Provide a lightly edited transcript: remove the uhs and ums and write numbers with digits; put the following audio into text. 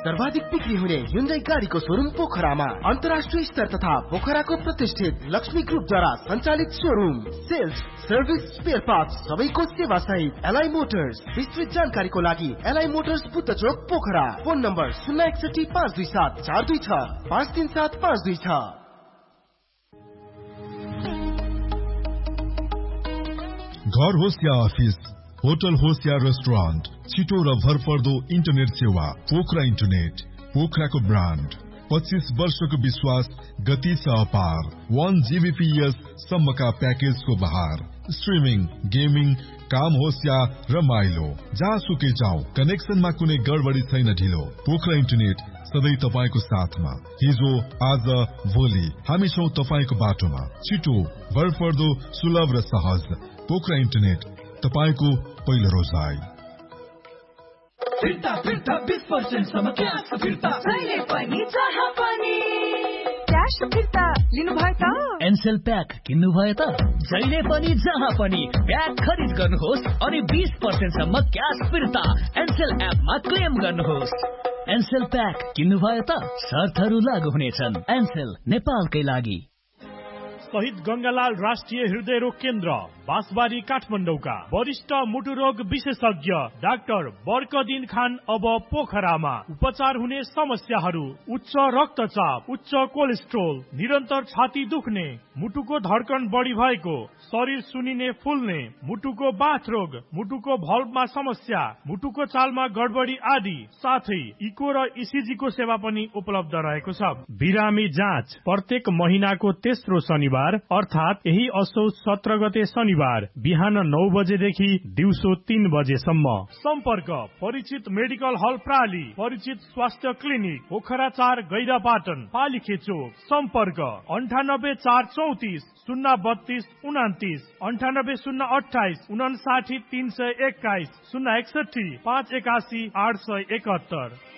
सर्वाधिक बिक्री हुने Hyundai गाडीको शोरूम पोखरामा, अन्तर्राष्ट्रिय स्तर तथा पोखराको प्रतिष्ठित लक्ष्मी ग्रुपद्वारा सञ्चालित showroom. Sales, service, spare parts सबैको सेवा सहित एलाइ मोटर्स। विस्तृत जानकारीको लागि एलाइ मोटर्स बुद्ध चोक पोखरा। Phone number 061527426 537526। घर होस् या अफिस, होटल होस् या रेस्टुरेन्ट, छिटो र भरपर्दो इन्टरनेट सेवा पोखरा इन्टरनेट। पोखराको ब्रान्ड, 25 वर्षको विश्वास, गति छ अपार। 1 Gbps सम्मका प्याकेजको बहार। स्ट्रिमिङ, गेमिङ, काम होस् या रमाइलो, जहाँसुकै जाऊ, कनेक्सनमा कुनै गडबडी छैन ढिलो। पोखरा इन्टरनेट सधैँ तपाईको साथमा। हिजो, आज, भोलि हामी छौं तपाईको बाटोमा। छिटो, भरपर्दो, सुलभ र सहज। पोखरा इन्टरनेट, तपाईको पहिलो रोजाइ। फिर्ता 20% सम्म क्यास फिर्ता, जहिले पनि जहाँ पनि क्यास फिर्ता लिनुभयो त? एनसेल प्याक किन्नुभयो त? जहिले पनि जहाँ पनि प्याक खरिद गर्नुहोस् अनि 20% सम्म क्यास फिर्ता एनसेल एपमा क्लेम गर्नुहोस्। एनसेल प्याक किन्नुभयो त? शर्तहरू लागू हुनेछन्। एनसेल, नेपालकै लागि। शहीद गंगालाल राष्ट्रिय हृदय रोग केन्द्र, बाँसबारी, काठमाडौँका वरिष्ठ मुटु रोग विशेषज्ञ डाक्टर बर्कदिन खान अब पोखरामा। उपचार हुने समस्याहरू: उच्च रक्तचाप, उच्च कोलेस्ट्रोल, निरन्तर छाती दुख्ने, मुटुको धड्कन बढी भएको, शरीर सुनिने फुल्ने, मुटुको बाथ रोग, मुटुको भल्भमा समस्या, मुटुको चालमा गडबडी आदि, साथै इको र इसिजी को सेवा पनि उपलब्ध रहेको छ। बिरामी जाँच प्रत्येक महिनाको तेस्रो शनिबार अर्थात यही असोज 17 गते शनिबार बिहान 9 बजेदेखि दिउँसो 3 बजेसम्म। सम्पर्क परिचित मेडिकल हल प्राली, परिचित स्वास्थ्य क्लिनिक पोखरा 4 गैरापाटन, पालिखे चोक। सम्पर्क 98434 032 29, 98028 59321, 061 581 871।